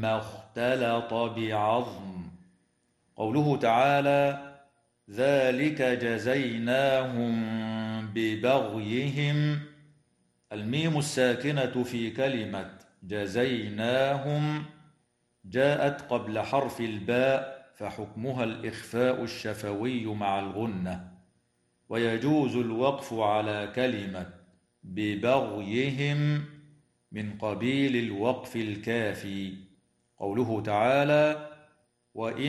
ما اختلط بعظم. قوله تعالى: ذلك جزيناهم ببغيهم. الميم الساكنة في كلمة جزيناهم جاءت قبل حرف الباء، فحكمها الإخفاء الشفوي مع الغنة، ويجوز الوقف على كلمة ببغيهم من قبيل الوقف الكافي. قوله تعالى: وإن